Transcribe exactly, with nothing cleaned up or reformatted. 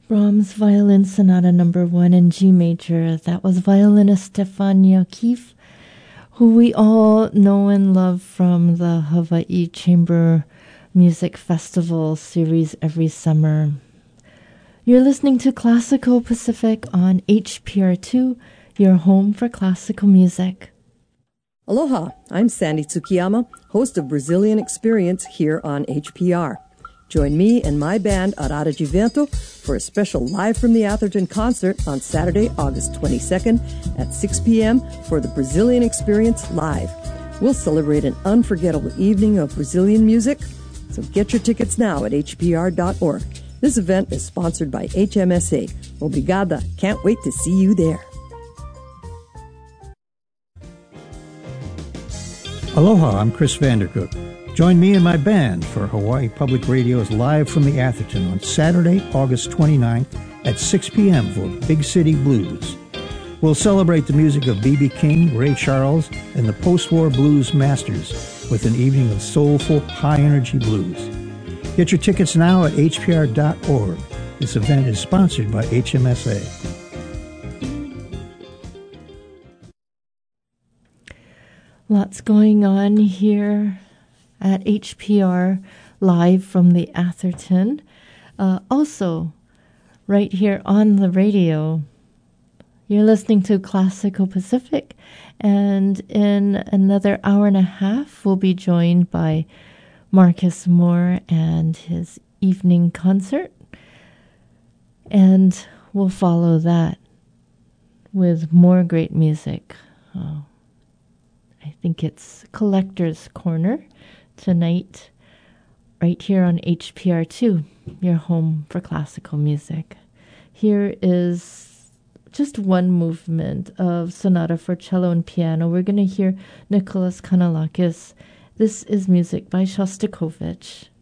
Brahms Violin Sonata Number One in G Major. That was violinist Stefan Yakif, who we all know and love from the Hawaii Chamber Music Festival series every summer. You're listening to Classical Pacific on H P R two, your home for classical music. Aloha, I'm Sandy Tsukiyama, host of Brazilian Experience here on H P R. Join me and my band Arara de Vento for a special Live from the Atherton concert on Saturday, August twenty-second at six p.m. for the Brazilian Experience Live. We'll celebrate an unforgettable evening of Brazilian music, so get your tickets now at h p r dot org. This event is sponsored by H M S A. Obrigada. Can't wait to see you there. Aloha, I'm Chris Vandercook. Join me and my band for Hawaii Public Radio's Live from the Atherton on Saturday, August twenty-ninth at six p.m. for Big City Blues. We'll celebrate the music of B B King, Ray Charles, and the post-war blues masters with an evening of soulful, high-energy blues. Get your tickets now at h p r dot org. This event is sponsored by H M S A. Lots going on here at H P R live from the Atherton. Uh, also, right here on the radio, you're listening to Classical Pacific, and in another hour and a half, we'll be joined by Marcus Moore and his evening concert, and we'll follow that with more great music. Oh, I think it's Collector's Corner tonight, right here on H P R two, your home for classical music. Here is just one movement of Sonata for Cello and Piano. We're going to hear Nicholas Kanalakis. This is music by Shostakovich.